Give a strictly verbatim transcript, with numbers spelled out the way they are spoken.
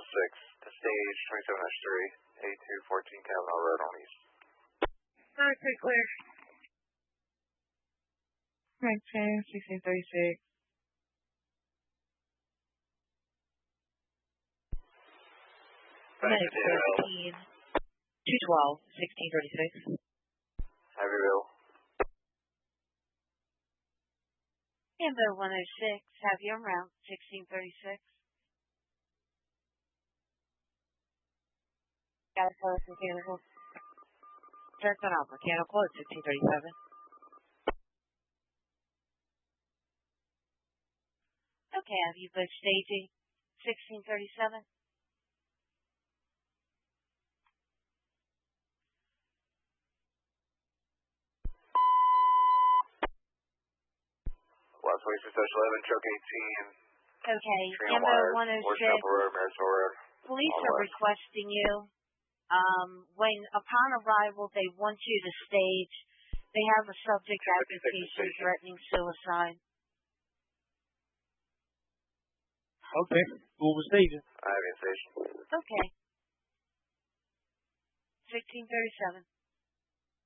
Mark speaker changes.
Speaker 1: six to stage twenty-seven dash three, A two fourteen Kavanaugh Road on East.
Speaker 2: Okay, clear. Okay, sixteen thirty-six.
Speaker 1: Thanks,
Speaker 2: fourteen. two twelve, sixteen thirty-six.
Speaker 1: Havyville.
Speaker 3: Ambo one oh six, have you en route, sixteen thirty-six.
Speaker 2: Got a close mechanical. Check that out, mechanical at sixteen thirty-seven.
Speaker 3: Okay, have you both staging, sixteen thirty-seven.
Speaker 1: Last week, Station eleven, Truck eighteen.
Speaker 3: Okay,
Speaker 1: Tram
Speaker 3: Ambo
Speaker 1: Wire,
Speaker 3: one oh
Speaker 1: Ward
Speaker 3: six.
Speaker 1: Chapel Road, Marysville Road.
Speaker 3: Police
Speaker 1: All
Speaker 3: are
Speaker 1: west.
Speaker 3: requesting you. Um, when upon arrival, they want you to stage. They have a subject application threatening suicide.
Speaker 4: Okay, we'll receive it.
Speaker 1: I have you, Station.
Speaker 3: Okay. sixteen thirty-seven.